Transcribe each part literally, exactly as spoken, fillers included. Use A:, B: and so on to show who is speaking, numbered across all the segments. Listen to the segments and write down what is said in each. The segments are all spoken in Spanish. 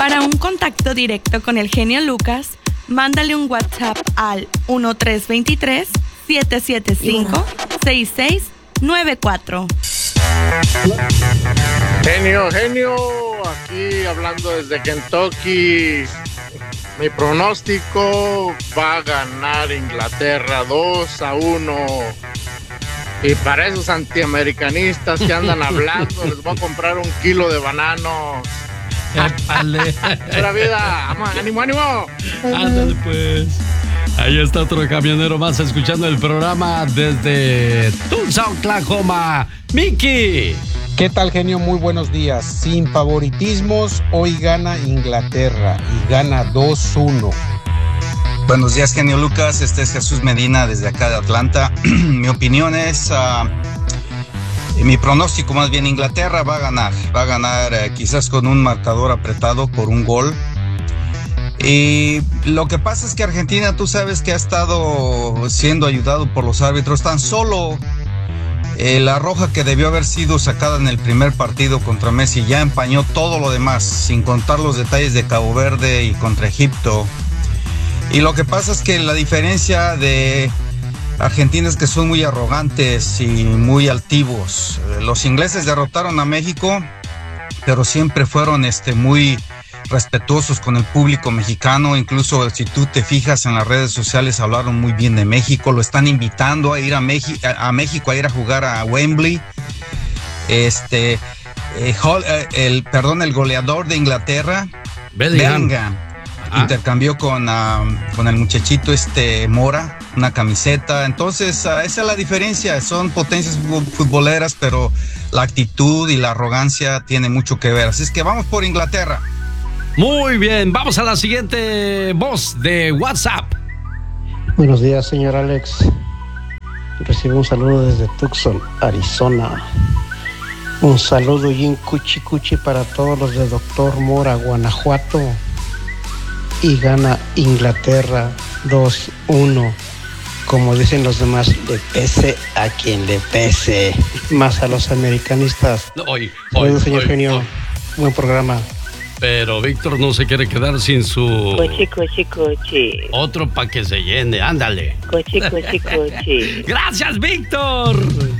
A: Para un contacto directo con el genio Lucas, mándale un WhatsApp al uno tres dos tres, siete siete cinco, seis seis nueve cuatro.
B: Genio, genio, aquí hablando desde Kentucky. Mi pronóstico va a ganar Inglaterra dos a uno. Y para esos antiamericanistas que andan hablando, les voy a comprar un kilo de bananos. ¡Pura vida! ¡Ánimo, ánimo!
C: Ándale pues. Ahí está otro camionero más escuchando el programa desde Tulsa, Oklahoma. ¡Miki!
D: ¿Qué tal, genio? Muy buenos días. Sin favoritismos, hoy gana Inglaterra y gana dos uno.
E: Buenos días, genio Lucas. Este es Jesús Medina desde acá de Atlanta. Mi opinión es, uh, mi pronóstico más bien, Inglaterra va a ganar. Va a ganar uh, quizás con un marcador apretado por un gol. Y lo que pasa es que Argentina, tú sabes que ha estado siendo ayudado por los árbitros. Tan solo eh, la roja que debió haber sido sacada en el primer partido contra Messi ya empañó todo lo demás, sin contar los detalles de Cabo Verde y contra Egipto. Y lo que pasa es que la diferencia de Argentina es que son muy arrogantes y muy altivos. Los ingleses derrotaron a México, pero siempre fueron este, muy respetuosos con el público mexicano. Incluso si tú te fijas en las redes sociales, hablaron muy bien de México. Lo están invitando a ir a, Meji- a México a ir a jugar a Wembley. Este, eh, Hall, eh, el, perdón, el goleador de Inglaterra,
C: Bellingham,
E: Bellingham, intercambió con, uh, con el muchachito este Mora una camiseta. Entonces uh, esa es la diferencia. Son potencias futboleras, pero la actitud y la arrogancia tiene mucho que ver. Así es que vamos por Inglaterra.
C: Muy bien, vamos a la siguiente voz de WhatsApp.
F: Buenos días, señor Alex. Recibo un saludo desde Tucson, Arizona. Un saludo y un cuchi cuchi para todos los de Doctor Mora, Guanajuato. Y gana Inglaterra dos uno. Como dicen los demás, le pese a quien le pese. Más a los americanistas.
C: Hoy,
F: Saludos,
C: hoy,
F: señor
C: hoy,
F: genio.
C: hoy.
F: Buen programa.
C: Pero Víctor no se quiere quedar sin su...
G: Coche, coche, coche.
C: Otro para que se llene, ándale.
G: Coche, coche, coche.
C: ¡Gracias, Víctor!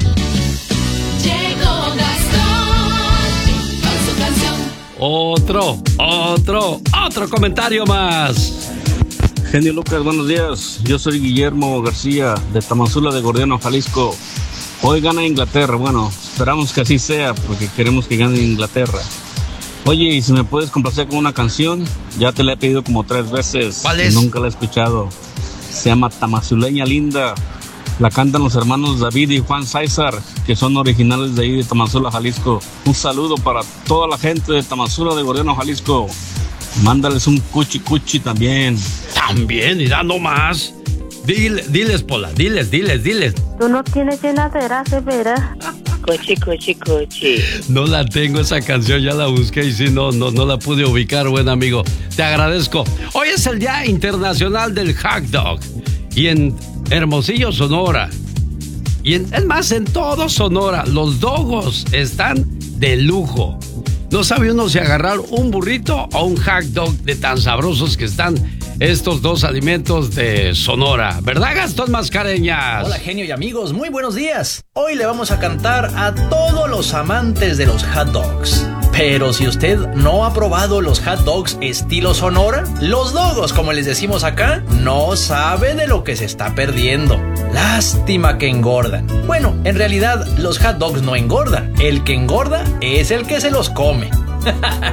H: Llegó Gastón con su canción.
C: Otro, otro, otro comentario más.
I: Genio Lucas, buenos días. Yo soy Guillermo García de Tamazula de Gordiano, Jalisco. Hoy gana Inglaterra. Bueno, esperamos que así sea porque queremos que gane Inglaterra. Oye, y si me puedes complacer con una canción, ya te la he pedido como tres veces.
C: ¿Cuál es?
I: Nunca la he escuchado. Se llama Tamazuleña Linda. La cantan los hermanos David y Juan César, que son originales de ahí de Tamazula, Jalisco. Un saludo para toda la gente de Tamazula de Gordiano, Jalisco. Mándales un cuchi cuchi también.
C: También, y dando más. Dile, diles, Pola, diles, diles, diles.
G: Tú no tienes llenadera severa. Coche, coche, coche.
C: No la tengo esa canción, ya la busqué y sí, no, no, no la pude ubicar, buen amigo. Te agradezco. Hoy es el Día Internacional del Hot Dog. Y en Hermosillo, Sonora. Y en, es más, en todo Sonora, los dogos están de lujo. No sabe uno si agarrar un burrito o un hot dog de tan sabrosos que están estos dos alimentos de Sonora. ¿Verdad, Gastón Mascareñas?
J: Hola, genio y amigos, muy buenos días. Hoy le vamos a cantar a todos los amantes de los hot dogs. Pero si usted no ha probado los hot dogs estilo Sonora, los dogos, como les decimos acá, no sabe de lo que se está perdiendo. Lástima que engordan. Bueno, en realidad los hot dogs no engordan. El que engorda es el que se los come.